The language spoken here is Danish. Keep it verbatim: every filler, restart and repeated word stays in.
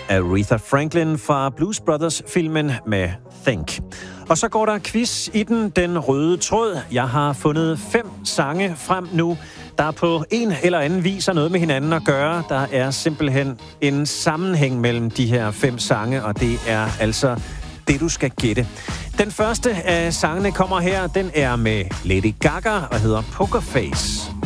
Aretha Franklin fra Blues Brothers-filmen med Think. Og så går der quiz i den, den røde tråd. Jeg har fundet fem sange frem nu, der på en eller anden vis har noget med hinanden at gøre. Der er simpelthen en sammenhæng mellem de her fem sange, og det er altså det, du skal gætte. Den første af sangene kommer her. Den er med Lady Gaga og hedder Poker Face.